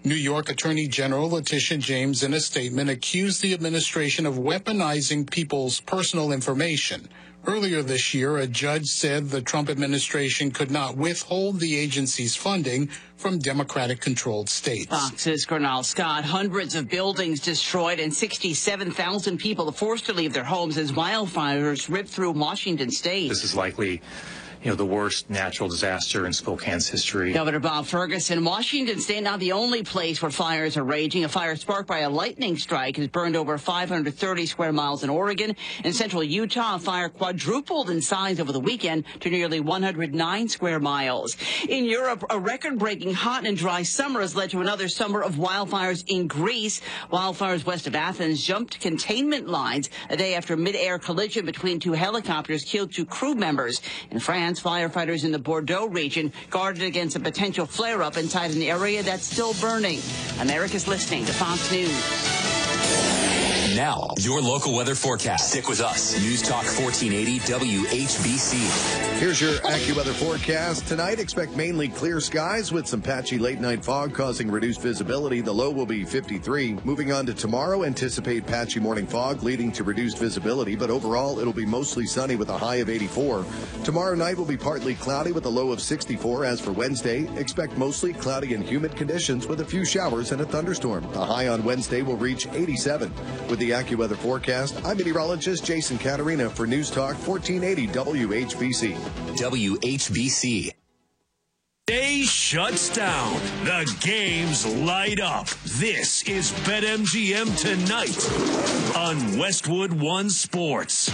New York Attorney General Letitia James, in a statement, accused the administration of weaponizing people's personal information. Earlier this year, a judge said the Trump administration could not withhold the agency's funding from Democratic-controlled states. Fox's Cornell Scott. Hundreds of buildings destroyed and 67,000 people forced to leave their homes as wildfires ripped through Washington state. This is likely the worst natural disaster in Spokane's history. Governor Bob Ferguson, Washington state, not the only place where fires are raging. A fire sparked by a lightning strike has burned over 530 square miles in Oregon. In central Utah, a fire quadrupled in size over the weekend to nearly 109 square miles. In Europe, a record-breaking hot and dry summer has led to another summer of wildfires in Greece. Wildfires west of Athens jumped containment lines a day after mid-air collision between two helicopters killed two crew members. In France, firefighters in the Bordeaux region guarded against a potential flare-up inside an area that's still burning. America's listening to Fox News. Now, your local weather forecast. Stick with us. News Talk 1480 WHBC. Here's your AccuWeather forecast. Tonight, expect mainly clear skies with some patchy late-night fog causing reduced visibility. The low will be 53. Moving on to tomorrow, anticipate patchy morning fog leading to reduced visibility, but overall, it'll be mostly sunny with a high of 84. Tomorrow night will be partly cloudy with a low of 64. As for Wednesday, expect mostly cloudy and humid conditions with a few showers and a thunderstorm. The high on Wednesday will reach 87. With the AccuWeather forecast, I'm meteorologist Jason Caterina for News Talk 1480 WHBC. WHBC. Day shuts down. The games light up. This is BetMGM Tonight on Westwood One Sports.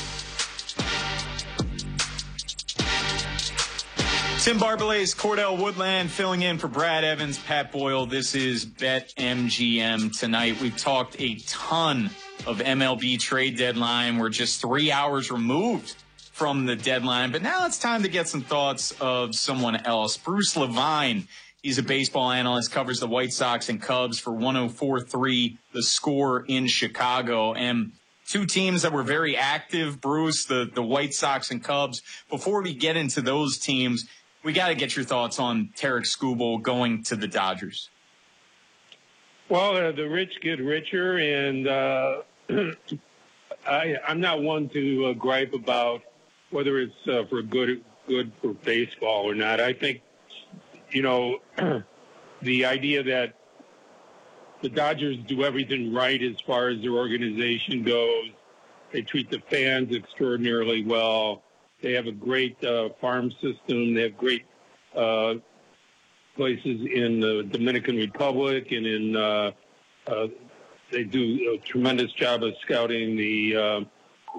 Tim Barbalet's Cordell Woodland filling in for Brad Evans, Pat Boyle. This is BetMGM Tonight. We've talked a ton of MLB trade deadline. We're just 3 hours removed from the deadline. But now it's time to get some thoughts of someone else. Bruce Levine, he's a baseball analyst, covers the White Sox and Cubs for 104.3 The Score in Chicago. And two teams that were very active, Bruce, the White Sox and Cubs. Before we get into those teams, we got to get your thoughts on Tarik Skubal going to the Dodgers. Well, the rich get richer, and I'm not one to gripe about whether it's for good for baseball or not. I think, the idea that the Dodgers do everything right as far as their organization goes. They treat the fans extraordinarily well. They have a great farm system. They have great places in the Dominican Republic, and they do a tremendous job of scouting the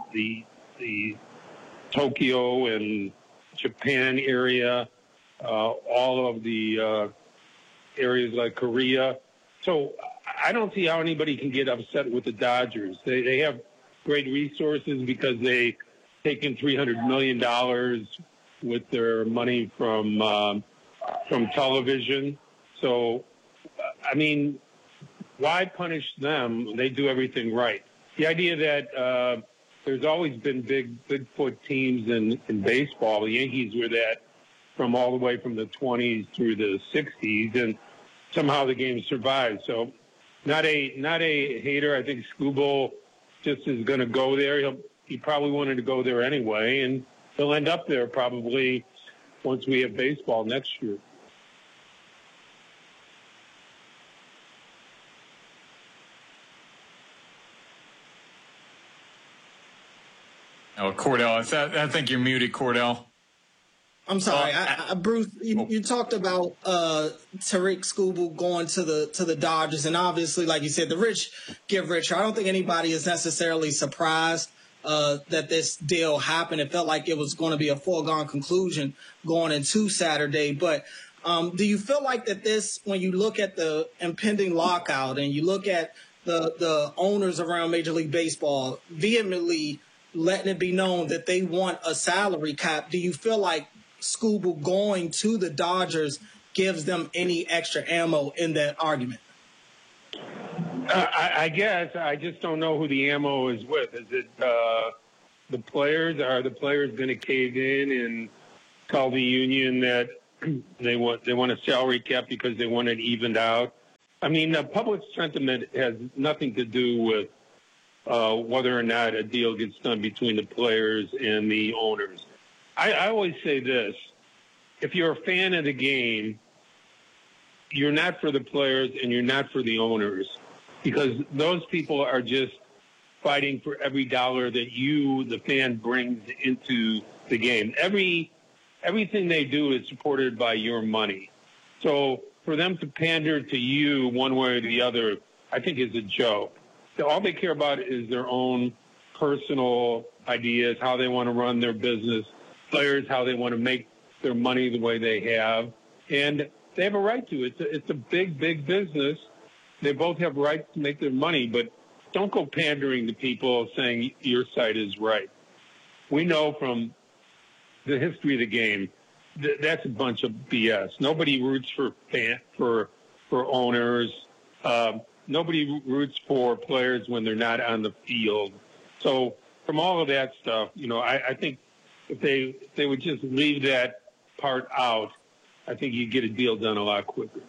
Tokyo and Japan area, all of the areas like Korea. So I don't see how anybody can get upset with the Dodgers. They have great resources because they taken $300 million with their money from television. So, I mean, why punish them? They do everything right. The idea that there's always been Bigfoot teams in baseball. The Yankees were that from all the way from the 20s through the 60s, and somehow the game survived. So, not a hater. I think Skubal just is going to go there. He probably wanted to go there anyway, and he'll end up there probably once we have baseball next year. Oh, Cordell, I think you're muted, Cordell. I'm sorry, Bruce. You talked about Tarik Skubal going to the Dodgers, and obviously, like you said, the rich get richer. I don't think anybody is necessarily surprised that this deal happened. It felt like it was going to be a foregone conclusion going into Saturday. But do you feel like that this, when you look at the impending lockout and you look at the owners around Major League Baseball vehemently letting it be known that they want a salary cap, do you feel like Skubal going to the Dodgers gives them any extra ammo in that argument? I guess. I just don't know who the ammo is with. Is it the players? Are the players going to cave in and tell the union that they want a salary cap because they want it evened out? I mean, public sentiment has nothing to do with whether or not a deal gets done between the players and the owners. I always say this. If you're a fan of the game, you're not for the players and you're not for the owners, because those people are just fighting for every dollar that you, the fan, brings into the game. Everything they do is supported by your money. So for them to pander to you one way or the other, I think is a joke. All they care about is their own personal ideas, how they want to run their business, players, how they want to make their money the way they have. And they have a right to. It's a big, big business. They both have rights to make their money, but don't go pandering to people saying your side is right. We know from the history of the game that's a bunch of BS. Nobody roots for owners. Nobody roots for players when they're not on the field. So from all of that stuff, I think if they would just leave that part out, I think you'd get a deal done a lot quicker.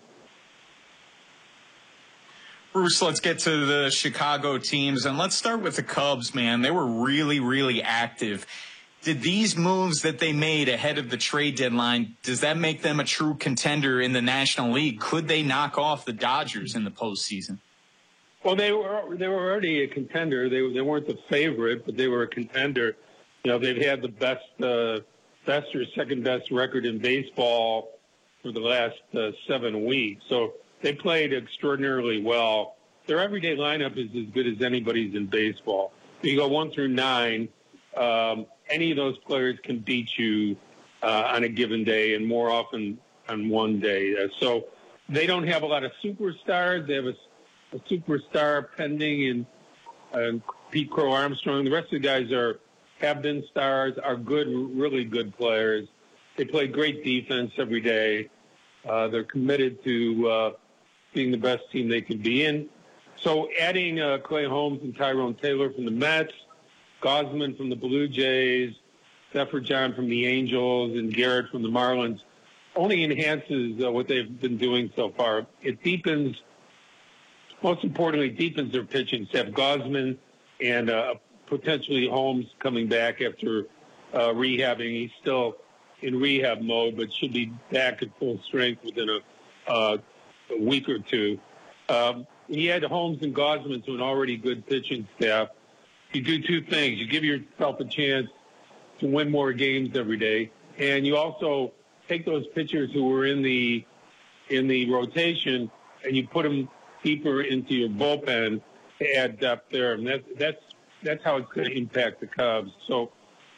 Bruce, let's get to the Chicago teams, and let's start with the Cubs, man. They were really, really active. Did these moves that they made ahead of the trade deadline, does that make them a true contender in the National League? Could they knock off the Dodgers in the postseason? Well, they were already a contender. They weren't the favorite, but they were a contender. They've had the best or second best record in baseball for the last 7 weeks. So they played extraordinarily well. Their everyday lineup is as good as anybody's in baseball. You go 1 through 9, any of those players can beat you on a given day, and more often on one day. So they don't have a lot of superstars. They have a superstar pending in Pete Crow Armstrong. The rest of the guys have been stars, are good, really good players. They play great defense every day. They're committed to being the best team they can be in. So adding Clay Holmes and Tyrone Taylor from the Mets, Gausman from the Blue Jays, Zephyr John from the Angels, and Garrett from the Marlins only enhances what they've been doing so far. It deepens, most importantly, deepens their pitching staff. Gausman and potentially Holmes coming back after rehabbing. He's still in rehab mode, but should be back at full strength within a week or two. He had Holmes and Gausman to an already good pitching staff. You do two things. You give yourself a chance to win more games every day, and you also take those pitchers who were in the rotation and you put them deeper into your bullpen to add depth there. And that's how it's going to impact the Cubs. So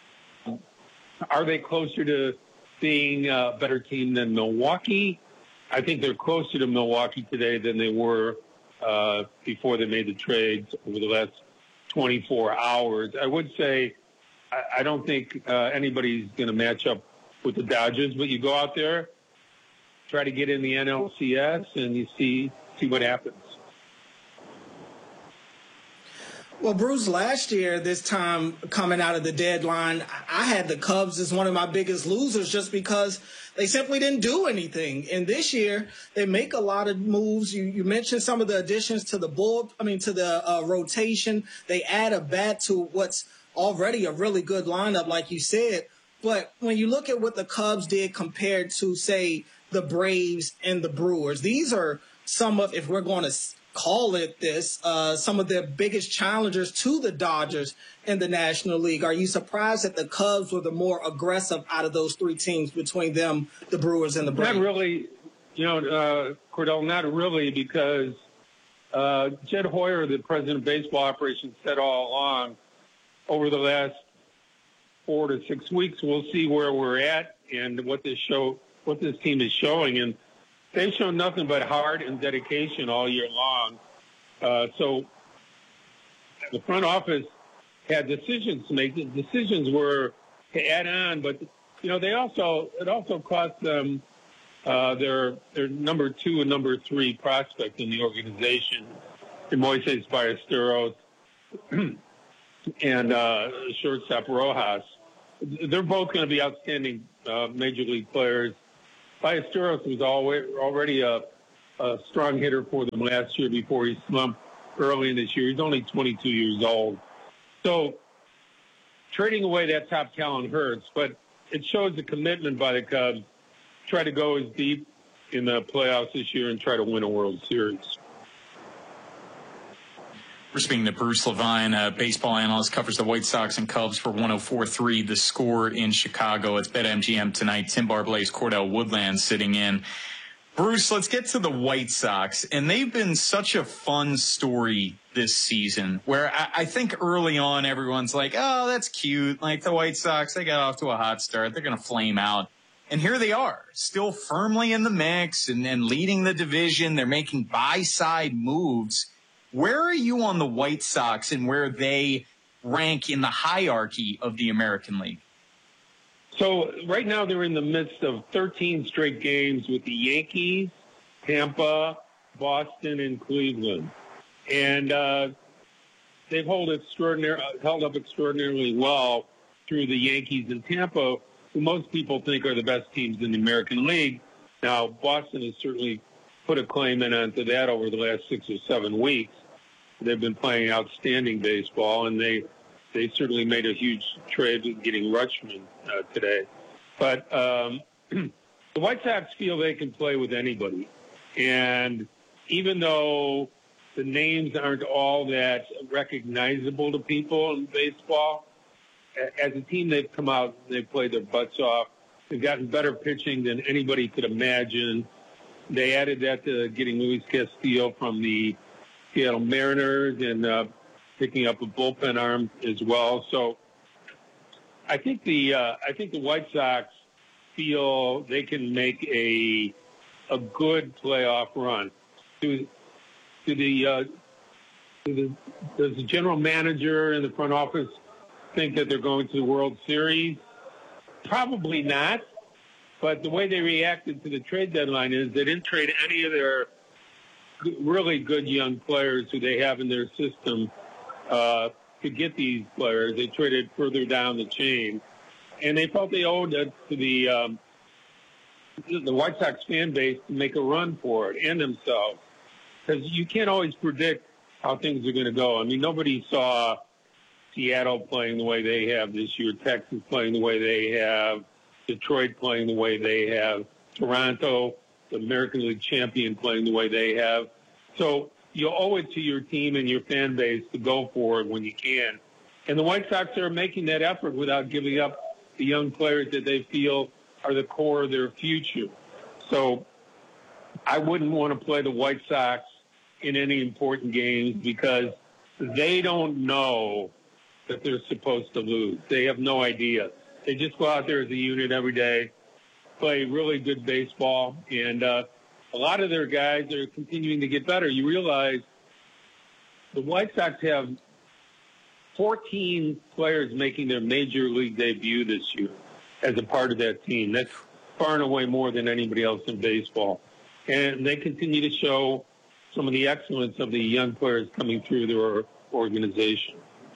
are they closer to being a better team than Milwaukee? I think they're closer to Milwaukee today than they were before they made the trades over the last 24 hours. I would say I don't think anybody's going to match up with the Dodgers, but you go out there, try to get in the NLCS, and you see what happens. Well, Bruce, last year, this time coming out of the deadline, I had the Cubs as one of my biggest losers just because they simply didn't do anything. And this year, they make a lot of moves. You mentioned some of the additions to the rotation. They add a bat to what's already a really good lineup, like you said. But when you look at what the Cubs did compared to, say, the Braves and the Brewers, these are some of, if we're going to call it this, some of their biggest challengers to the Dodgers in the National League. Are you surprised that the Cubs were the more aggressive out of those three teams between them, the Brewers, and the Braves? Not really, Cordell, not really, because Jed Hoyer, the president of baseball operations, said all along over the last 4 to 6 weeks, we'll see where we're at and what this team is showing. And they've shown nothing but heart and dedication all year long. So the front office had decisions to make. The decisions were to add on, but it also cost them their number 2 and number 3 prospect in the organization, Moises Ballesteros and shortstop Rojas. They're both going to be outstanding major league players. Ballesteros was already a a strong hitter for them last year before he slumped early in this year. He's only 22 years old. So trading away that top talent hurts, but it shows the commitment by the Cubs to try to go as deep in the playoffs this year and try to win a World Series. We're speaking to Bruce Levine, a baseball analyst, covers the White Sox and Cubs for 104.3 The Score in Chicago. It's BetMGM tonight. Tim Barblaze, Cordell Woodland sitting in. Bruce, let's get to the White Sox. And they've been such a fun story this season where I think early on everyone's like, oh, that's cute. Like the White Sox, they got off to a hot start. They're going to flame out. And here they are, still firmly in the mix and leading the division. They're making buy-side moves. Where are you on the White Sox and where they rank in the hierarchy of the American League? So right now they're in the midst of 13 straight games with the Yankees, Tampa, Boston, and Cleveland. And they've held up extraordinarily well through the Yankees and Tampa, who most people think are the best teams in the American League. Now, Boston has certainly put a claim in onto that over the last 6 or 7 weeks. They've been playing outstanding baseball, and they certainly made a huge trade with getting Rutschman today. But the White Sox feel they can play with anybody. And even though the names aren't all that recognizable to people in baseball, as a team they've come out, they've played their butts off. They've gotten better pitching than anybody could imagine. They added that to getting Luis Castillo from the Seattle Mariners and picking up a bullpen arm as well. So I think the White Sox feel they can make a good playoff run. Does the general manager and the front office think that they're going to the World Series? Probably not. But the way they reacted to the trade deadline is they didn't trade any of their really good young players who they have in their system to get these players. They traded further down the chain. And they felt they owed it to the White Sox fan base to make a run for it and themselves. Because you can't always predict how things are going to go. I mean, nobody saw Seattle playing the way they have this year, Texas playing the way they have, Detroit playing the way they have, Toronto, the American League champion, playing the way they have. So you owe it to your team and your fan base to go for it when you can. And the White Sox are making that effort without giving up the young players that they feel are the core of their future. So I wouldn't want to play the White Sox in any important games because they don't know that they're supposed to lose. They have no idea. They just go out there as a unit every day, play really good baseball, and a lot of their guys are continuing to get better. You realize the White Sox have 14 players making their major league debut this year as a part of that team. That's far and away more than anybody else in baseball. And they continue to show some of the excellence of the young players coming through their organization.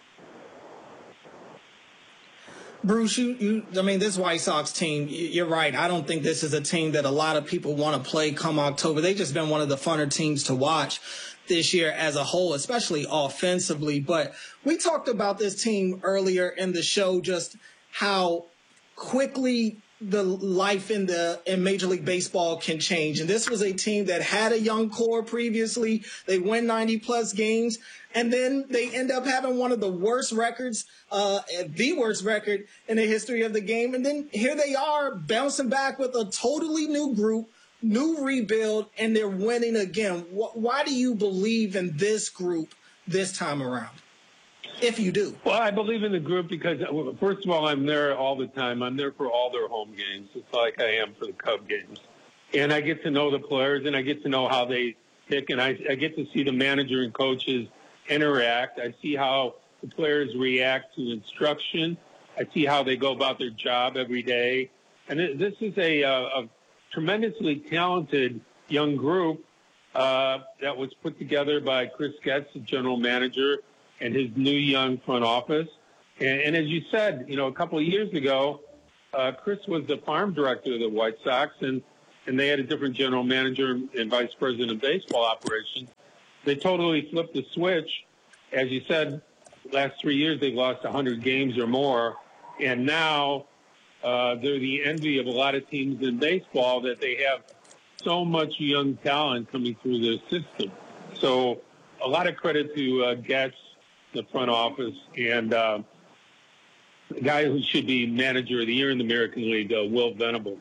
Bruce, I mean, this White Sox team, you're right. I don't think this is a team that a lot of people want to play come October. They've just been one of the funner teams to watch this year as a whole, especially offensively. But we talked about this team earlier in the show, just how quickly the life in Major League Baseball can change. And this was a team that had a young core previously. They win 90-plus games. And then they end up having one of the worst records, the worst record in the history of the game. And then here they are bouncing back with a totally new group, new rebuild, and they're winning again. Why do you believe in this group this time around, if you do? Well, I believe in the group because, first of all, I'm there all the time. I'm there for all their home games, just like I am for the Cub games. And I get to know the players, and I get to know how they pick, and I get to see the manager and coaches interact. I see how the players react to instruction. I see how they go about their job every day. And this is a tremendously talented young group that was put together by Chris Getz, the general manager, and his new young front office. And as you said, a couple of years ago, Chris was the farm director of the White Sox, and and they had a different general manager and vice president of baseball operations. They totally flipped the switch. As you said, last 3 years they've lost 100 games or more, and now they're the envy of a lot of teams in baseball that they have so much young talent coming through their system. So a lot of credit to Getz, the front office, and the guy who should be manager of the year in the American League, Will Venable.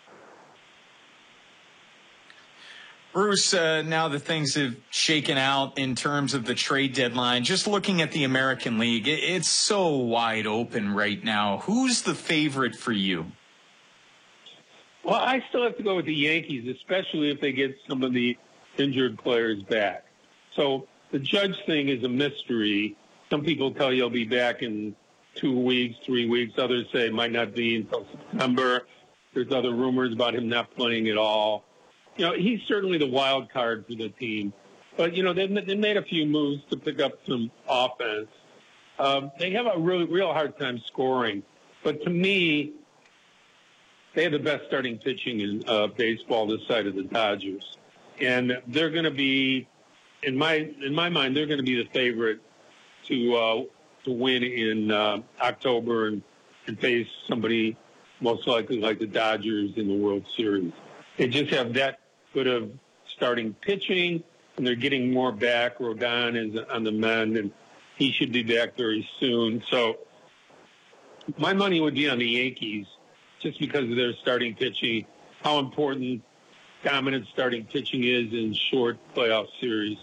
Bruce, now that things have shaken out in terms of the trade deadline, just looking at the American League, it's so wide open right now. Who's the favorite for you? Well, I still have to go with the Yankees, especially if they get some of the injured players back. So the Judge thing is a mystery. Some people tell you he'll be back in 2 weeks, 3 weeks. Others say it might not be until September. There's other rumors about him not playing at all. You know, he's certainly the wild card for the team. But, you know, they made a few moves to pick up some offense. They have a real hard time scoring. But to me, they have the best starting pitching in baseball this side of the Dodgers. And they're going to be, in my mind, they're going to be the favorite to win in October and face somebody most likely like the Dodgers in the World Series. They just have that good of starting pitching, and they're getting more back. Rodon is on the mend, and he should be back very soon. So my money would be on the Yankees just because of their starting pitching, how important dominant starting pitching is in short playoff series.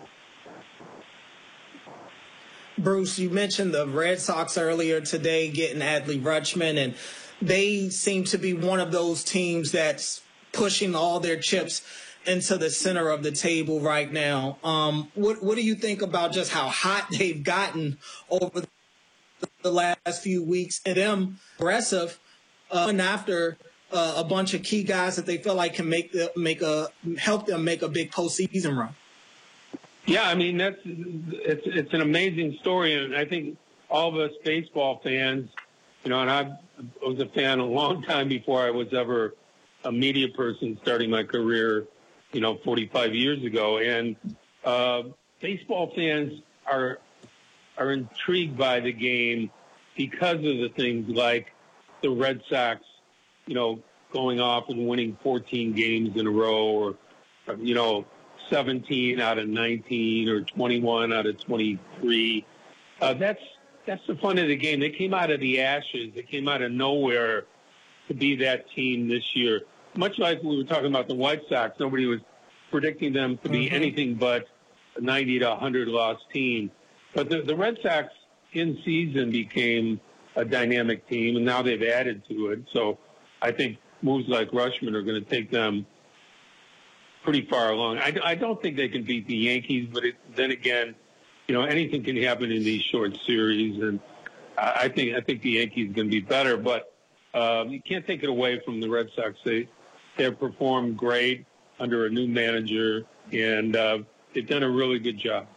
Bruce, you mentioned the Red Sox earlier today getting Adley Rutschman, and they seem to be one of those teams that's pushing all their chips into the center of the table right now. What do you think about just how hot they've gotten over the last few weeks, and them aggressive and after a bunch of key guys that they feel like can help them make a big postseason run? Yeah, I mean, it's an amazing story, and I think all of us baseball fans, you know, and I was a fan a long time before I was ever a media person, starting my career, you know, 45 years ago. And baseball fans are intrigued by the game because of the things like the Red Sox, you know, going off and winning 14 games in a row, or you know, 17 out of 19 or 21 out of 23. That's the fun of the game. They came out of the ashes. They came out of nowhere to be that team this year. Much like we were talking about the White Sox, nobody was predicting them to be anything but a 90 to 100 loss team. But the Red Sox in season became a dynamic team, and now they've added to it. So I think moves like Rutschman are going to take them pretty far along. I don't think they can beat the Yankees, but then again, you know, anything can happen in these short series, and I think the Yankees are going to be better. But you can't take it away from the Red Sox. They have performed great under a new manager, and they've done a really good job.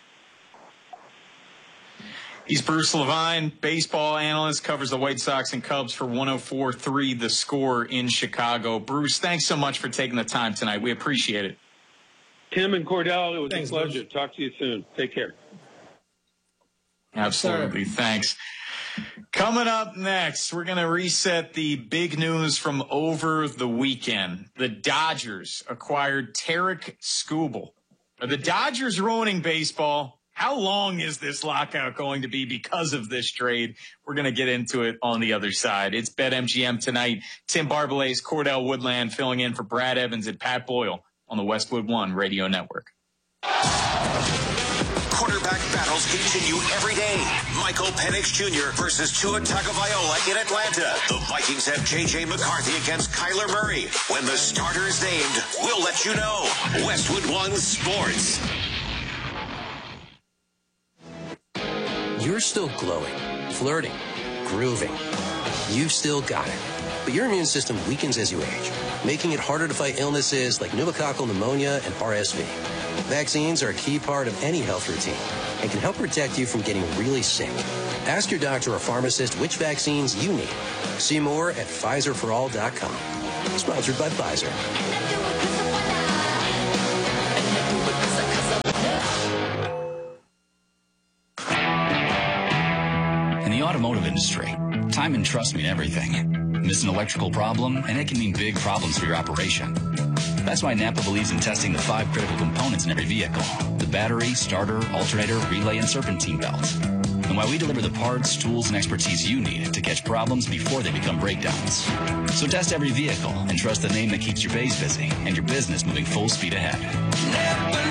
He's Bruce Levine, baseball analyst, covers the White Sox and Cubs for 104.3 The Score in Chicago. Bruce, thanks so much for taking the time tonight. We appreciate it. Tim and Cordell, it was a pleasure. Bruce. Talk to you soon. Take care. Absolutely. Thanks. Coming up next, we're going to reset the big news from over the weekend. The Dodgers acquired Tarik Skubal. Are the Dodgers ruining baseball? How long is this lockout going to be because of this trade? We're going to get into it on the other side. It's BetMGM tonight. Tim Barbelay's Cordell Woodland filling in for Brad Evans and Pat Boyle on the Westwood One Radio Network. Quarterback battles continue every day. Michael Penix Jr. versus Tua Tagovailoa in Atlanta. The Vikings have J.J. McCarthy against Kyler Murray. When the starter is named, we'll let you know. Westwood One Sports. You're still glowing, flirting, grooving. You've still got it. But your immune system weakens as you age, making it harder to fight illnesses like pneumococcal pneumonia and RSV. Vaccines are a key part of any health routine and can help protect you from getting really sick. Ask your doctor or pharmacist which vaccines you need. See more at PfizerForAll.com. Sponsored by Pfizer. In the automotive industry, time and trust mean everything. Miss an electrical problem, and it can mean big problems for your operation. That's why Napa believes in testing the 5 critical components in every vehicle: the battery, starter, alternator, relay, and serpentine belts. And why we deliver the parts, tools, and expertise you need to catch problems before they become breakdowns. So test every vehicle and trust the name that keeps your bays busy and your business moving full speed ahead. Napa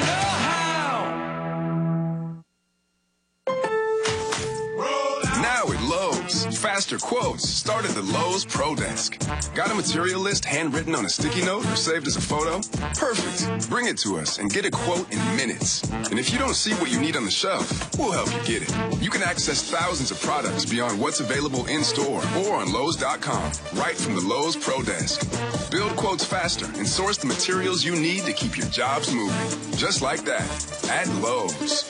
know-how. Now at Lowe's, faster quotes start at the Lowe's Pro Desk. Got a material list handwritten on a sticky note or saved as a photo? Perfect. Bring it to us and get a quote in minutes. And if you don't see what you need on the shelf, we'll help you get it. You can access thousands of products beyond what's available in store or on Lowe's.com, right from the Lowe's Pro Desk. Build quotes faster and source the materials you need to keep your jobs moving. Just like that, at Lowe's.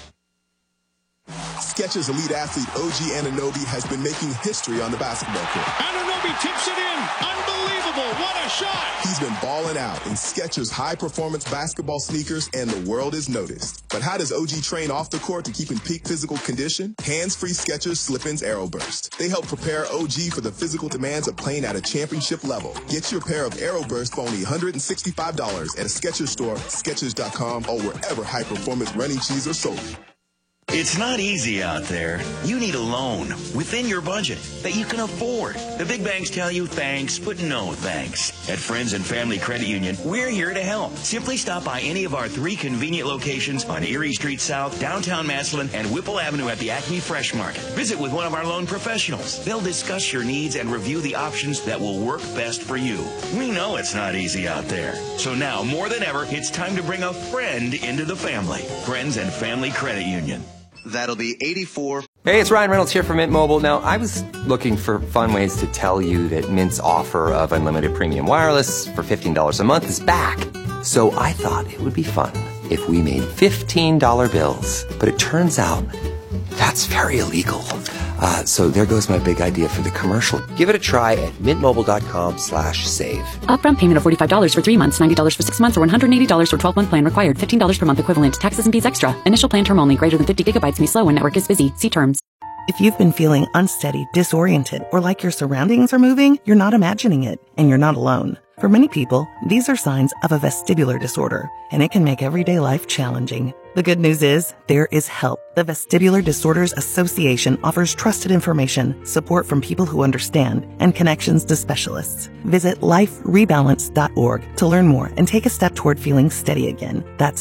Skechers elite athlete OG Anunoby has been making history on the basketball court. Anunoby tips it in. Unbelievable. What a shot. He's been balling out in Skechers high-performance basketball sneakers, and the world has noticed. But how does OG train off the court to keep in peak physical condition? Hands-free Skechers Slip-ins Aeroburst. They help prepare OG for the physical demands of playing at a championship level. Get your pair of Aeroburst for only $165 at a Skechers store, Skechers.com, or wherever high-performance running shoes are sold. It's not easy out there. You need a loan within your budget that you can afford. The big banks tell you thanks, but no thanks. At Friends and Family Credit Union, we're here to help. Simply stop by any of our 3 convenient locations on Erie Street South, downtown Massillon, and Whipple Avenue at the Acme Fresh Market. Visit with one of our loan professionals. They'll discuss your needs and review the options that will work best for you. We know it's not easy out there. So now, more than ever, it's time to bring a friend into the family. Friends and Family Credit Union. That'll be 84. Hey, it's Ryan Reynolds here from Mint Mobile. Now, I was looking for fun ways to tell you that Mint's offer of unlimited premium wireless for $15 a month is back. So I thought it would be fun if we made $15 bills. But it turns out that's very illegal. So there goes my big idea for the commercial. Give it a try at mintmobile.com/save. Upfront payment of $45 for 3 months, $90 for 6 months, or $180 for 12-month plan required. $15 per month equivalent. Taxes and fees extra. Initial plan term only. Greater than 50 gigabytes may slow when network is busy. See terms. If you've been feeling unsteady, disoriented, or like your surroundings are moving, you're not imagining it, and you're not alone. For many people, these are signs of a vestibular disorder, and it can make everyday life challenging. The good news is, there is help. The Vestibular Disorders Association offers trusted information, support from people who understand, and connections to specialists. Visit liferebalance.org to learn more and take a step toward feeling steady again. That's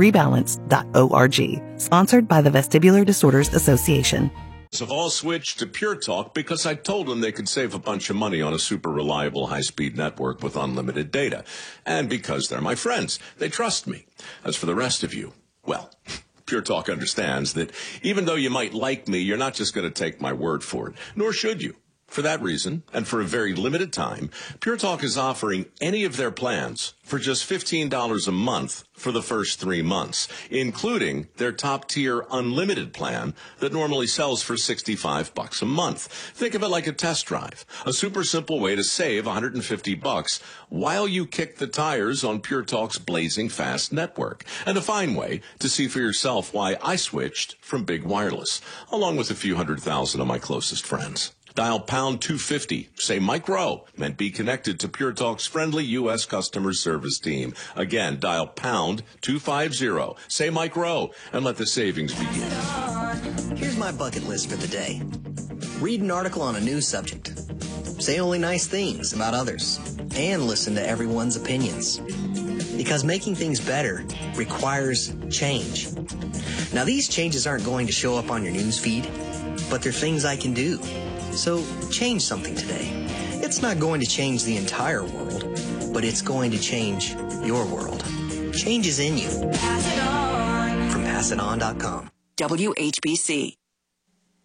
liferebalance.org. Sponsored by the Vestibular Disorders Association. Have all switched to Pure Talk because I told them they could save a bunch of money on a super reliable high-speed network with unlimited data. And because they're my friends, they trust me. As for the rest of you, well, Pure Talk understands that even though you might like me, you're not just going to take my word for it, nor should you. For that reason, and for a very limited time, Pure Talk is offering any of their plans for just $15 a month for the first 3 months, including their top-tier unlimited plan that normally sells for $65 a month. Think of it like a test drive, a super simple way to save $150 while you kick the tires on Pure Talk's blazing fast network, and a fine way to see for yourself why I switched from big wireless, along with a few 100,000 of my closest friends. Dial pound 250, say Mike Rowe, and be connected to Pure Talk's friendly U.S. customer service team. Again, dial pound 250, say Mike Rowe, and let the savings begin. Here's my bucket list for the day. Read an article on a news subject. Say only nice things about others. And listen to everyone's opinions. Because making things better requires change. Now, these changes aren't going to show up on your news feed, but they're things I can do. So change something today. It's not going to change the entire world, but it's going to change your world. Change is in you. Pass it on. From PassItOn.com. WHBC.